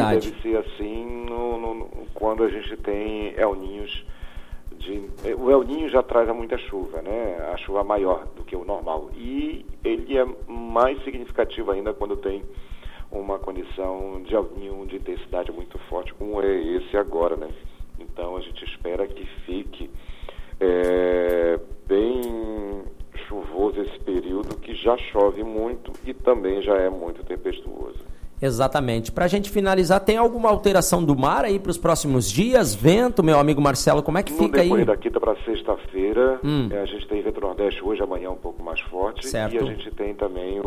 verdade. Deve ser assim quando a gente tem El Ninhos. O El Ninho já traz muita chuva, né? A chuva maior do que o normal. E ele é mais significativo ainda quando tem uma condição de El Ninho de intensidade muito forte, como é esse agora, né? Então a gente espera que fique bem chuvoso esse período, que já chove muito e também já é muito tempestuoso. Exatamente. Para a gente finalizar, tem alguma alteração do mar aí para os próximos dias? Vento, meu amigo Marcelo, como é que fica aí? No decorrer da quinta para sexta-feira, a gente tem vento nordeste hoje, amanhã um pouco mais forte. Certo. E a gente tem também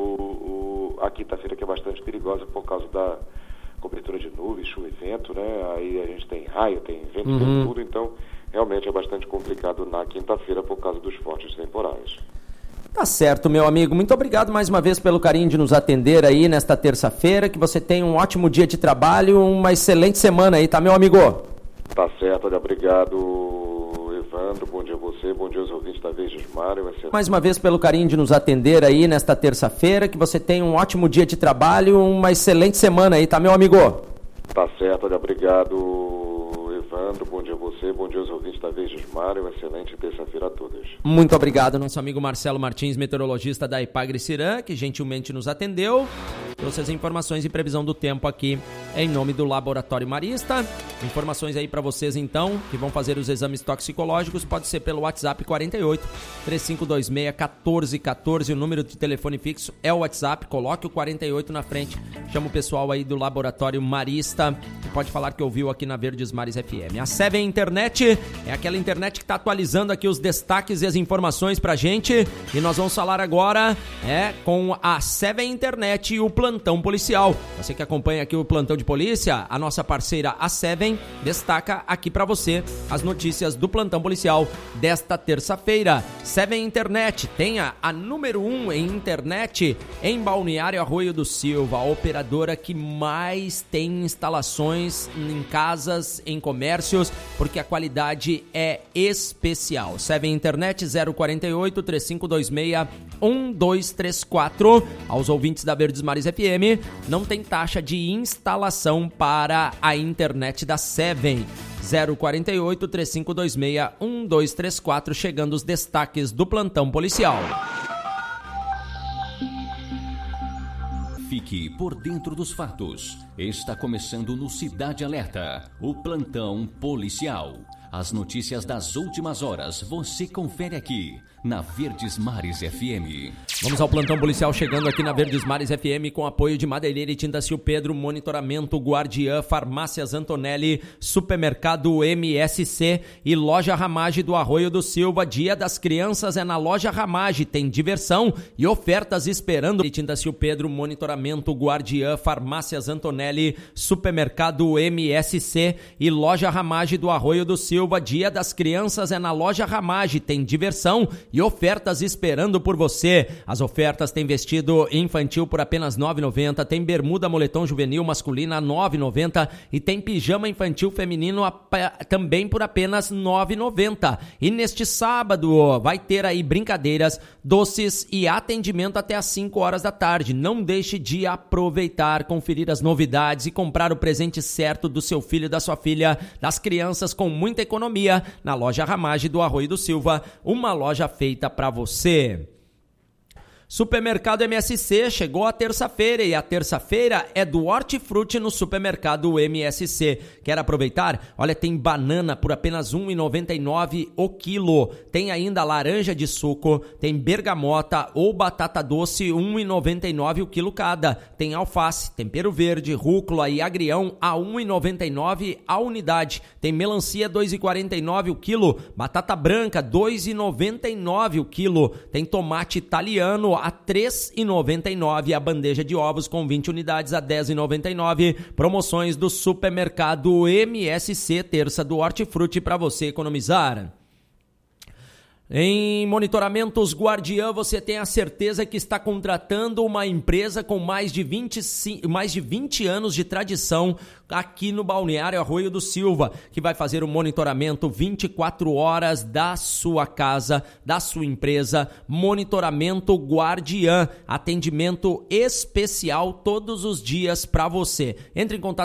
a quinta-feira, que é bastante perigosa por causa da cobertura de nuvens, chuva e vento, né? Aí a gente tem raio, tem vento, tem tudo, então realmente é bastante complicado na quinta-feira por causa dos fortes temporais. Tá certo, meu amigo. Muito obrigado mais uma vez pelo carinho de nos atender aí nesta terça-feira. Que você tenha um ótimo dia de trabalho, uma excelente semana aí, tá, meu amigo? Tá certo, olha, obrigado, Evandro. Bom dia a você, bom dia aos ouvintes da Vez de Mário. Mais uma vez pelo carinho de nos atender aí nesta terça-feira. Que você tenha um ótimo dia de trabalho, uma excelente semana aí, tá, meu amigo? Tá certo, olha, obrigado, Evandro. Bom dia a você, bom dia aos ouvintes da Vez de Mário. Uma excelente terça-feira a todos. Muito obrigado, nosso amigo Marcelo Martins, meteorologista da Ipagre-Cirã, que gentilmente nos atendeu. Trouxe as informações e previsão do tempo aqui em nome do Laboratório Marista. Informações aí para vocês então, que vão fazer os exames toxicológicos, pode ser pelo WhatsApp 48 3526 1414, o número de telefone fixo é o WhatsApp, coloque o 48 na frente, chama o pessoal aí do Laboratório Marista, que pode falar que ouviu aqui na Verdes Mares FM. A Seven Internet é aquela internet que está atualizando aqui os destaques e as informações pra gente, e nós vamos falar agora com a Seven Internet e o plantão policial. Você que acompanha aqui o plantão de polícia, a nossa parceira a Seven destaca aqui pra você as notícias do plantão policial desta terça-feira. Seven Internet, tenha a número 1 em internet em Balneário Arroio do Silva, a operadora que mais tem instalações em casas, em comércios, porque a qualidade é especial. Seven Internet 048 3526 1234. Aos ouvintes da Verdes Mares FM, não tem taxa de instalação para a internet da Seven. 048 3526 1234, chegando os destaques do plantão policial. Fique por dentro dos fatos. Está começando no Cidade Alerta, o plantão policial. As notícias das últimas horas você confere aqui na Verdes Mares FM. Vamos ao plantão policial chegando aqui na Verdes Mares FM com apoio de Madeireira e Tinta Sil Pedro, Monitoramento Guardiã, Farmácias Antonelli, Supermercado MSC e Loja Ramage do Arroio do Silva. Dia das Crianças é na Loja Ramage, tem diversão e ofertas esperando. Tinta Sil Pedro, Monitoramento Guardiã, Farmácias Antonelli, Supermercado MSC e Loja Ramage do Arroio do Silva. Dia das Crianças é na Loja Ramage, tem diversão e ofertas esperando por você. As ofertas têm vestido infantil por apenas R$ 9,90, tem bermuda moletom juvenil masculina R$ 9,90 e tem pijama infantil feminino também por apenas R$ 9,90. E neste sábado vai ter aí brincadeiras, doces e atendimento até às 5 horas da tarde. Não deixe de aproveitar, conferir as novidades e comprar o presente certo do seu filho e da sua filha, das crianças com muita economia na Loja Ramage do Arroio do Silva, uma loja feita para você. Supermercado MSC, chegou a terça-feira e a terça-feira é do Hortifruti no Supermercado MSC. Quer aproveitar? Olha, tem banana por apenas R$ 1,99 o quilo. Tem ainda laranja de suco, tem bergamota ou batata doce, R$ 1,99 o quilo cada. Tem alface, tempero verde, rúcula e agrião a R$ 1,99 a unidade. Tem melancia, R$ 2,49 o quilo. Batata branca, R$ 2,99 o quilo. Tem tomate italiano a R$ 3,99, a bandeja de ovos com 20 unidades a R$ 10,99. Promoções do Supermercado MSC, terça do Hortifruti para você economizar. Em Monitoramentos Guardiã, você tem a certeza que está contratando uma empresa com mais de 20 anos de tradição aqui no Balneário Arroio do Silva, que vai fazer o monitoramento 24 horas da sua casa, da sua empresa. Monitoramento Guardiã, atendimento especial todos os dias para você. Entre em contato